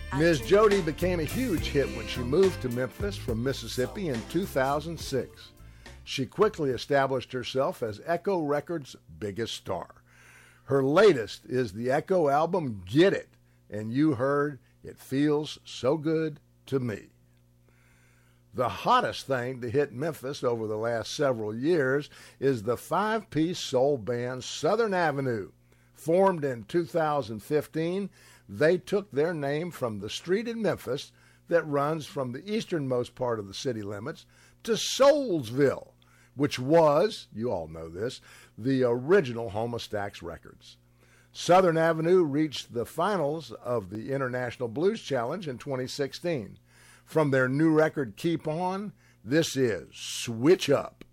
Ms. Jody became a huge hit when she moved to Memphis from Mississippi in 2006. She quickly established herself as Echo Records' biggest star. Her latest is the Echo album, Get It, and you heard It Feels So Good to Me. The hottest thing to hit Memphis over the last several years is the five-piece soul band Southern Avenue. Formed in 2015, they took their name from the street in Memphis that runs from the easternmost part of the city limits to Soulsville, which was, you all know this, the original home of Stax Records. Southern Avenue reached the finals of the International Blues Challenge in 2016. From their new record, Keep On, this is Switch Up.